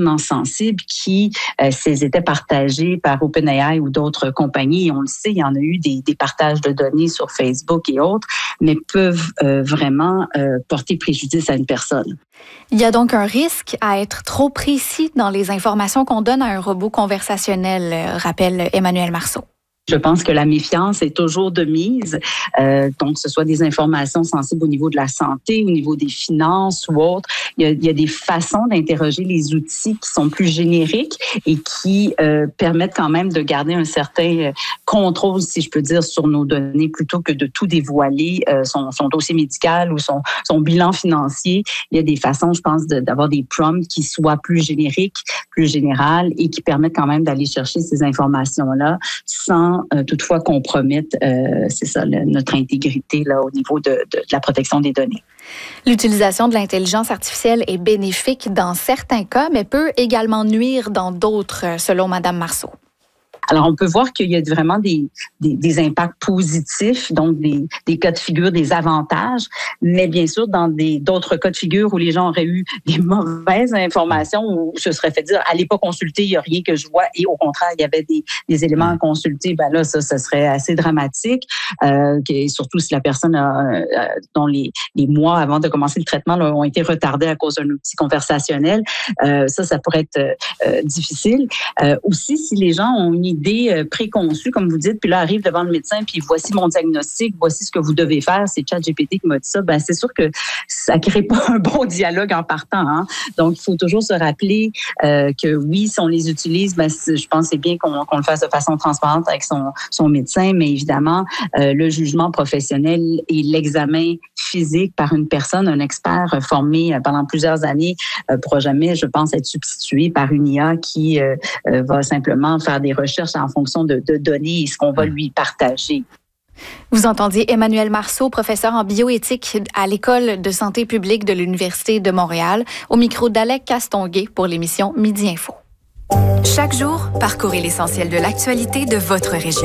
extrêmement sensibles qui, s'ils étaient partagés par OpenAI ou d'autres compagnies, on le sait, il y en a eu des partages de données sur Facebook et autres, mais peuvent vraiment porter préjudice à une personne. Il y a donc un risque à être trop précis dans les informations qu'on donne à un robot conversationnel, rappelle Emmanuel Marceau. Je pense que la méfiance est toujours de mise, donc que ce soit des informations sensibles au niveau de la santé, au niveau des finances ou autres. Il y a des façons d'interroger les outils qui sont plus génériques et qui permettent quand même de garder un certain contrôle, si je peux dire, sur nos données plutôt que de tout dévoiler, son dossier médical ou son bilan financier. Il y a des façons, je pense, d'avoir des prompts qui soient plus génériques, plus générales et qui permettent quand même d'aller chercher ces informations-là sans toutefois compromettre, c'est ça, notre intégrité là, au niveau de la protection des données. L'utilisation de l'intelligence artificielle est bénéfique dans certains cas, mais peut également nuire dans d'autres, selon Mme Marceau. Alors, on peut voir qu'il y a vraiment des impacts positifs, donc des cas de figure, des avantages, mais bien sûr, dans d'autres cas de figure où les gens auraient eu des mauvaises informations, où se serait fait dire, allez pas consulter, il n'y a rien que je vois, et au contraire, il y avait des éléments à consulter, ben là, ça serait assez dramatique, surtout si la personne dont les mois avant de commencer le traitement là, ont été retardés à cause d'un outil conversationnel. Ça pourrait être difficile. Aussi, si les gens ont une idée préconçue, comme vous dites, puis là, arrive devant le médecin, puis voici mon diagnostic, voici ce que vous devez faire, c'est ChatGPT qui m'a dit ça, ben c'est sûr que ça crée pas un bon dialogue en partant. Hein? Donc, il faut toujours se rappeler que oui, si on les utilise, ben, je pense que c'est bien qu'on le fasse de façon transparente avec son médecin, mais évidemment, le jugement professionnel et l'examen physique par une personne, un expert formé pendant plusieurs années, pourra jamais, je pense, être substitué par une IA qui va simplement faire des recherches en fonction de données et ce qu'on va lui partager. Vous entendiez Emmanuel Marceau, professeur en bioéthique à l'École de santé publique de l'Université de Montréal, au micro d'Alec Castonguay pour l'émission Midi Info. Chaque jour, parcourez l'essentiel de l'actualité de votre région.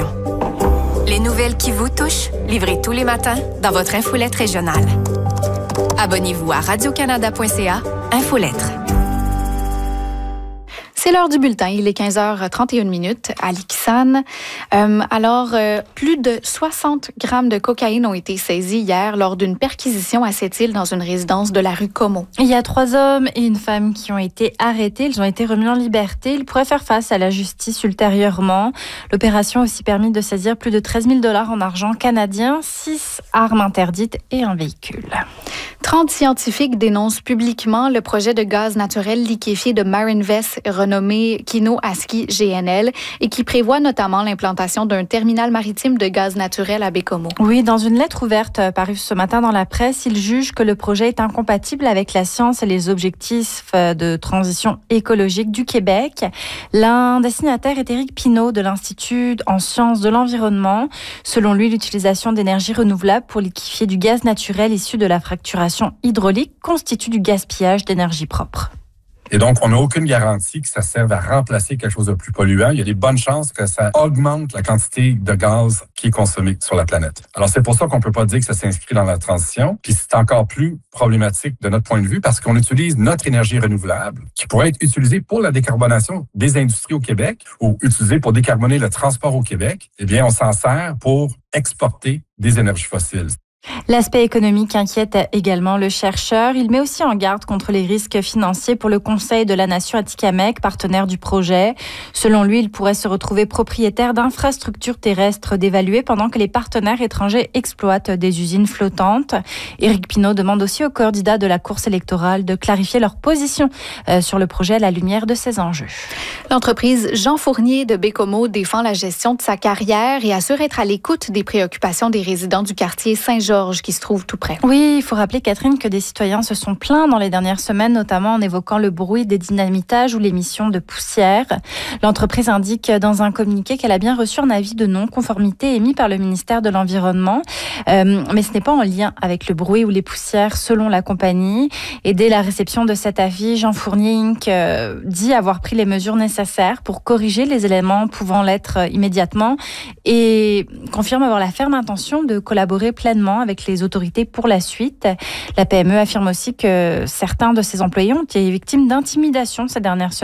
Les nouvelles qui vous touchent, livrées tous les matins dans votre infolette régionale. Abonnez-vous à radiocanada.ca, Infolettre. C'est l'heure du bulletin. Il est 15h31 à l'Ixan. Plus de 60 grammes de cocaïne ont été saisis hier lors d'une perquisition à Sept-Îles dans une résidence de la rue Como. Il y a 3 hommes et une femme qui ont été arrêtés. Ils ont été remis en liberté. Ils pourraient faire face à la justice ultérieurement. L'opération a aussi permis de saisir plus de 13 000 $ en argent canadien, 6 armes interdites et un véhicule. 30 scientifiques dénoncent publiquement le projet de gaz naturel liquéfié de Marinvest renommé Kino-Aski GNL et qui prévoit notamment l'implantation d'un terminal maritime de gaz naturel à Baie-Comeau. Oui, dans une lettre ouverte parue ce matin dans la presse, ils jugent que le projet est incompatible avec la science et les objectifs de transition écologique du Québec. L'un des signataires est Éric Pinault de l'Institut en sciences de l'environnement. Selon lui, l'utilisation d'énergie renouvelable pour liquéfier du gaz naturel issu de la fracturation hydraulique constitue du gaspillage d'énergie propre. Et donc, on n'a aucune garantie que ça serve à remplacer quelque chose de plus polluant. Il y a des bonnes chances que ça augmente la quantité de gaz qui est consommée sur la planète. Alors, c'est pour ça qu'on peut pas dire que ça s'inscrit dans la transition. Puis c'est encore plus problématique de notre point de vue parce qu'on utilise notre énergie renouvelable qui pourrait être utilisée pour la décarbonation des industries au Québec ou utilisée pour décarboner le transport au Québec. Eh bien, on s'en sert pour exporter des énergies fossiles. L'aspect économique inquiète également le chercheur. Il met aussi en garde contre les risques financiers pour le Conseil de la Nation Atikamekw, partenaire du projet. Selon lui, il pourrait se retrouver propriétaire d'infrastructures terrestres dévaluées pendant que les partenaires étrangers exploitent des usines flottantes. Éric Pinault demande aussi aux candidats de la course électorale de clarifier leur position sur le projet à la lumière de ces enjeux. L'entreprise Jean Fournier de Baie-Comeau défend la gestion de sa carrière et assure être à l'écoute des préoccupations des résidents du quartier Saint-Georges qui se trouve tout près. Oui, il faut rappeler, Catherine, que des citoyens se sont plaints dans les dernières semaines, notamment en évoquant le bruit des dynamitages ou l'émission de poussière. L'entreprise indique dans un communiqué qu'elle a bien reçu un avis de non-conformité émis par le ministère de l'Environnement, mais ce n'est pas en lien avec le bruit ou les poussières selon la compagnie. Et dès la réception de cet avis, Jean Fournier Inc. dit avoir pris les mesures nécessaires pour corriger les éléments pouvant l'être immédiatement et confirme avoir la ferme intention de collaborer pleinement avec les autorités pour la suite. La PME affirme aussi que certains de ses employés ont été victimes d'intimidation ces dernières semaines.